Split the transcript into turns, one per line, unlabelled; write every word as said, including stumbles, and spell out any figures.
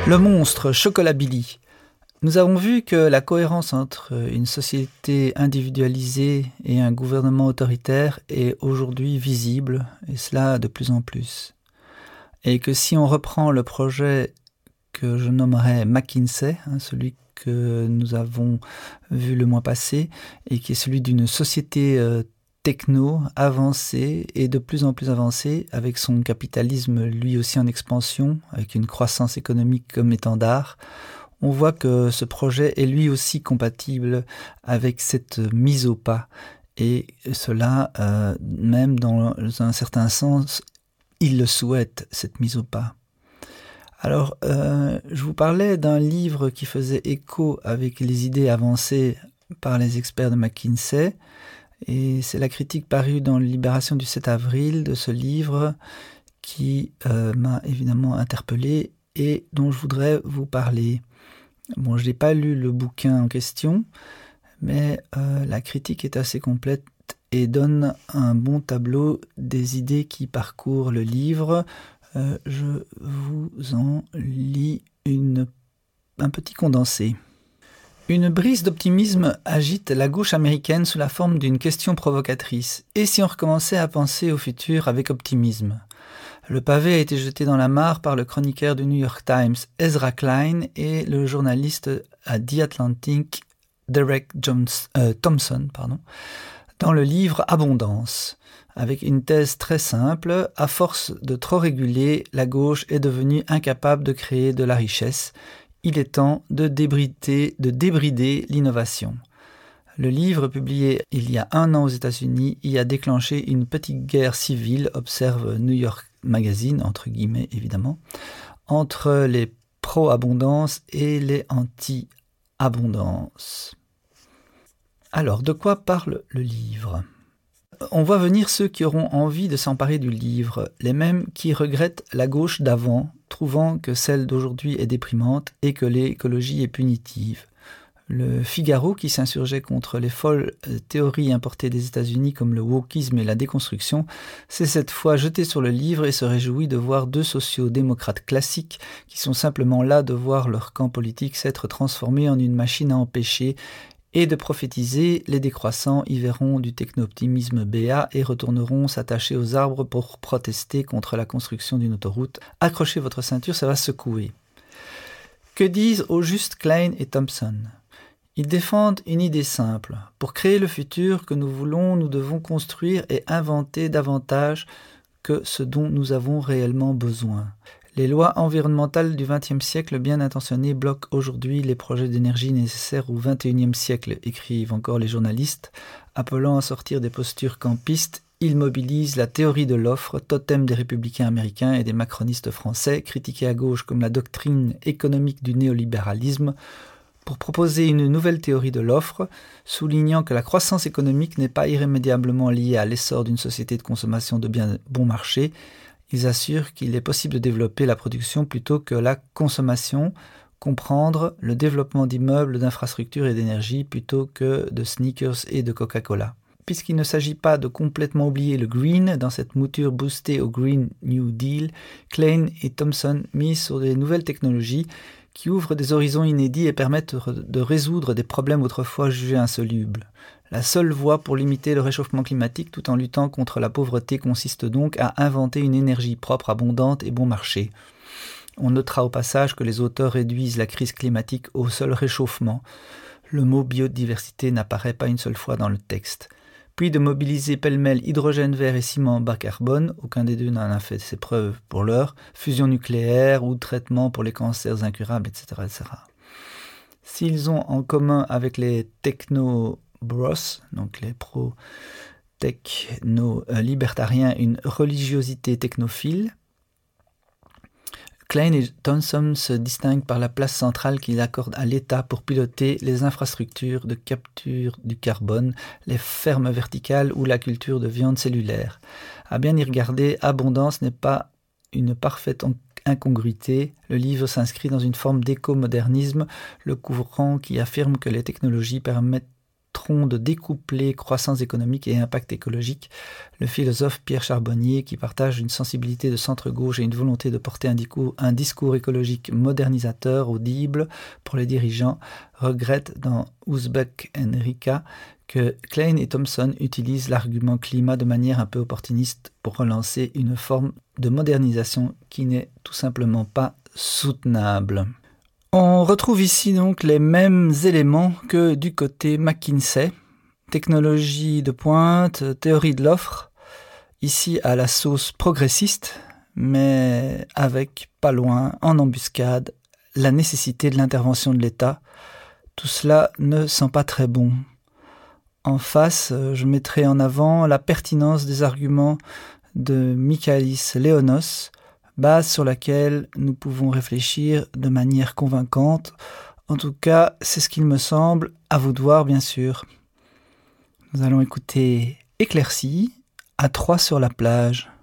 Le monstre Chocolat Billy. Nous avons vu que la cohérence entre une société individualisée et un gouvernement autoritaire est aujourd'hui visible, et cela de plus en plus. Et que si on reprend le projet que je nommerais McKinsey, hein, celui que nous avons vu le mois passé, et qui est celui d'une société euh, techno avancée et de plus en plus avancée, avec son capitalisme lui aussi en expansion, avec une croissance économique comme étendard, on voit que ce projet est lui aussi compatible avec cette mise au pas. Et cela, euh, même dans un certain sens, il le souhaite, cette mise au pas. Alors, euh, je vous parlais d'un livre qui faisait écho avec les idées avancées par les experts de McKinsey, et c'est la critique parue dans Libération du sept avril de ce livre qui euh, m'a évidemment interpellé et dont je voudrais vous parler. Bon, je n'ai pas lu le bouquin en question, mais euh, la critique est assez complète et donne un bon tableau des idées qui parcourent le livre. Euh, je vous en lis une, un petit condensé. Une brise d'optimisme agite la gauche américaine sous la forme d'une question provocatrice. Et si on recommençait à penser au futur avec optimisme ? Le pavé a été jeté dans la mare par le chroniqueur du New York Times, Ezra Klein, et le journaliste à The Atlantic, Derek Jones, euh, Thompson, pardon, dans le livre Abondance, avec une thèse très simple: à force de trop réguler, la gauche est devenue incapable de créer de la richesse. Il est temps de débrider, de débrider l'innovation. Le livre, publié il y a un an aux États-Unis, y a déclenché une petite guerre civile, observe New York Magazine, entre guillemets évidemment, entre les pro-abondance et les anti-abondance. Alors, de quoi parle le livre ? On voit venir ceux qui auront envie de s'emparer du livre, les mêmes qui regrettent la gauche d'avant, trouvant que celle d'aujourd'hui est déprimante et que l'écologie est punitive. Le Figaro, qui s'insurgeait contre les folles théories importées des États-Unis comme le wokisme et la déconstruction, s'est cette fois jeté sur le livre et se réjouit de voir deux sociaux-démocrates classiques qui sont simplement là de voir leur camp politique s'être transformé en une machine à empêcher et de prophétiser: les décroissants y verront du techno-optimisme béat et retourneront s'attacher aux arbres pour protester contre la construction d'une autoroute. Accrochez votre ceinture, ça va secouer. Que disent au juste Klein et Thompson ? Ils défendent une idée simple. Pour créer le futur que nous voulons, nous devons construire et inventer davantage que ce dont nous avons réellement besoin. Les lois environnementales du vingtième siècle bien intentionnées bloquent aujourd'hui les projets d'énergie nécessaires au vingt et unième siècle, écrivent encore les journalistes. Appelant à sortir des postures campistes, ils mobilisent la théorie de l'offre, totem des républicains américains et des macronistes français, critiqués à gauche comme la doctrine économique du néolibéralisme, pour proposer une nouvelle théorie de l'offre, soulignant que la croissance économique n'est pas irrémédiablement liée à l'essor d'une société de consommation de biens bon marché. Ils assurent qu'il est possible de développer la production plutôt que la consommation, comprendre le développement d'immeubles, d'infrastructures et d'énergie plutôt que de sneakers et de Coca-Cola. Puisqu'il ne s'agit pas de complètement oublier le green dans cette mouture boostée au Green New Deal, Klein et Thompson misent sur des nouvelles technologies qui ouvrent des horizons inédits et permettent de résoudre des problèmes autrefois jugés insolubles. La seule voie pour limiter le réchauffement climatique tout en luttant contre la pauvreté consiste donc à inventer une énergie propre, abondante et bon marché. On notera au passage que les auteurs réduisent la crise climatique au seul réchauffement. Le mot biodiversité n'apparaît pas une seule fois dans le texte. Puis de mobiliser pêle-mêle hydrogène vert et ciment bas carbone, aucun des deux n'en a fait ses preuves pour l'heure, fusion nucléaire ou traitement pour les cancers incurables, et cetera et cetera. S'ils ont en commun avec les techno-bros, donc les pro-techno-libertariens, une religiosité technophile, Klein et Thompson se distinguent par la place centrale qu'ils accordent à l'État pour piloter les infrastructures de capture du carbone, les fermes verticales ou la culture de viande cellulaire. À bien y regarder, abondance n'est pas une parfaite incongruité. Le livre s'inscrit dans une forme d'éco-modernisme, le courant qui affirme que les technologies permettent tenteront de découpler croissance économique et impact écologique, le philosophe Pierre Charbonnier, qui partage une sensibilité de centre-gauche et une volonté de porter un discours, un discours écologique modernisateur, audible pour les dirigeants, regrette dans Uzbek Enrika que Klein et Thompson utilisent l'argument climat de manière un peu opportuniste pour relancer une forme de modernisation qui n'est tout simplement pas soutenable. On retrouve ici donc les mêmes éléments que du côté McKinsey, technologie de pointe, théorie de l'offre, ici à la sauce progressiste, mais avec pas loin, en embuscade, la nécessité de l'intervention de l'État. Tout cela ne sent pas très bon. En face, je mettrai en avant la pertinence des arguments de Michaelis Leonos, base sur laquelle nous pouvons réfléchir de manière convaincante. En tout cas, c'est ce qu'il me semble, à vous de voir bien sûr. Nous allons écouter Éclaircie, à trois sur la plage.